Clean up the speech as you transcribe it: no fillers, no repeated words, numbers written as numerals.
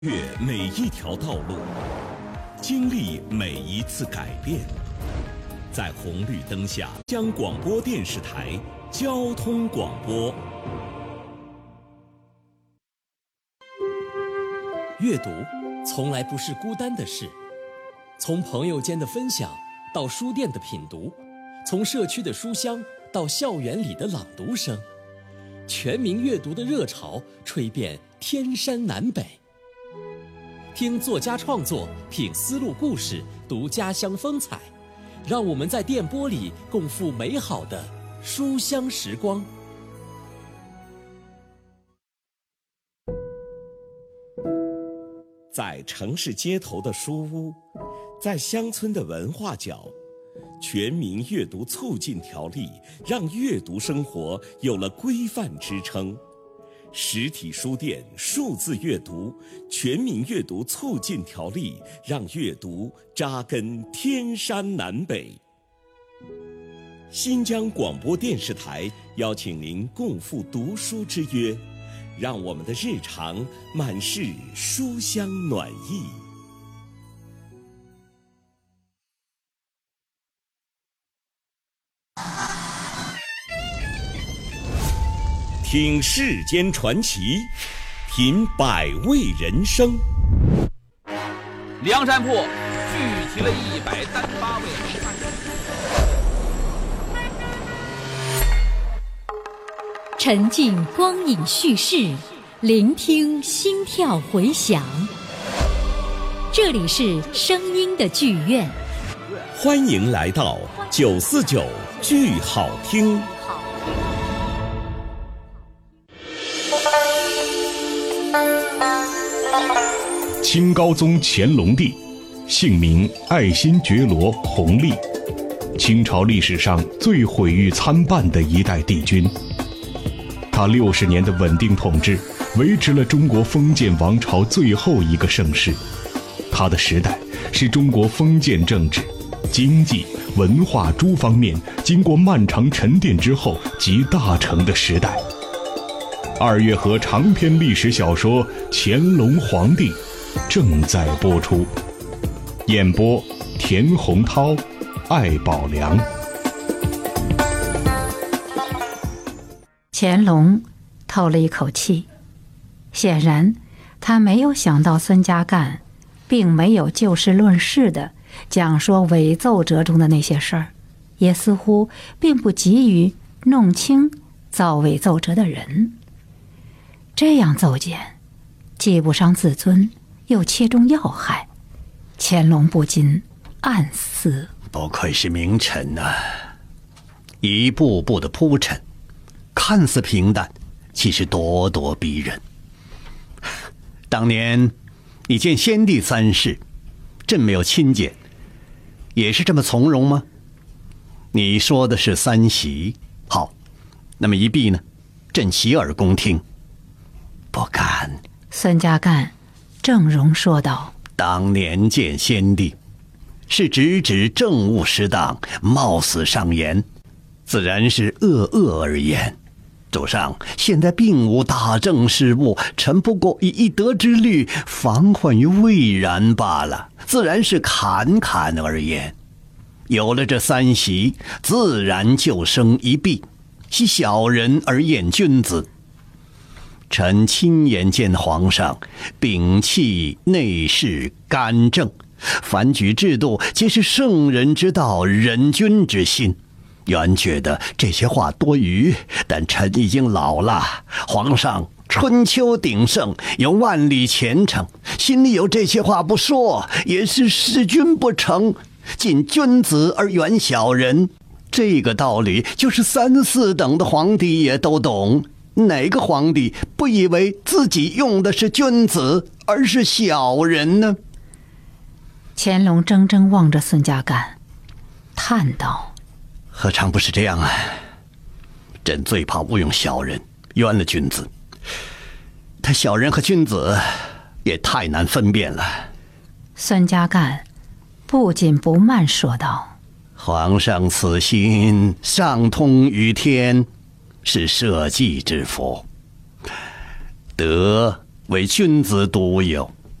越每一条道路，经历每一次改变，在红绿灯下，将广播电视台交通广播。 阅读从来不是孤单的事，从朋友间的分享到书店的品读，从社区的书香到校园里的朗读声，全民阅读的热潮吹遍天山南北。听作家创作，品丝路故事，读家乡风采，让我们在电波里共赴美好的书香时光。 在城市街头的书屋，在乡村的文化角，全民阅读促进条例让阅读生活有了规范支撑。实体书店数字阅读全民阅读促进条例让阅读扎根天山南北。新疆广播电视台邀请您共赴读书之约，让我们的日常满是书香暖意。听世间传奇，品百味人生。 梁山泊聚集了138位名探沉浸光影叙事，聆听心跳回响。这里是声音的剧院， 欢迎来到949剧好听。 清高宗乾隆帝，姓名爱新觉罗·弘历，清朝历史上最毁誉参半的一代帝君。他60年的稳定统治，维持了中国封建王朝最后一个盛世。他的时代是中国封建政治、经济、文化诸方面经过漫长沉淀之后集大成的时代。2月河长篇历史小说《乾隆皇帝》正在播出，演播田洪涛、艾宝良。 乾隆透了一口气，显然他没有想到孙家淦并没有就事论事地讲说伪奏折中的那些事儿，也似乎并不急于弄清造伪奏折的人。这样奏谏既不伤自尊，又切中要害，乾隆不禁暗思： 不愧是名臣啊！一步步的铺陈，看似平淡，其实咄咄逼人。当年你见先帝3世，朕没有亲见，也是这么从容吗？你说的是3席，好，那么1弊呢？朕洗耳恭听。不敢。 孙家淦正容说道： 当年见先帝，是直指政务失当，冒死上言，自然是恶而言。主上现在并无大政事务，臣不过以一德之虑，防患于未然罢了，自然是侃而言。有了这3席，自然就生1弊，惜小人而厌君子。臣亲眼见皇上摒弃内侍干政，凡举制度皆是圣人之道，忍君之心。原觉得这些话多余，但臣已经老了，皇上春秋鼎盛，有万里前程，心里有这些话不说，也是弑君不成，近君子而远小人。这个道理就是3、4等的皇帝也都懂，哪个皇帝不以为自己用的是君子，而是小人呢？ 乾隆怔怔望着孙家淦，叹道： 何尝不是这样啊？朕最怕误用小人，冤了君子。他小人和君子也太难分辨了。 孙家淦不紧不慢说道： 皇上此心上通于天，是社稷之福，德为君子独有，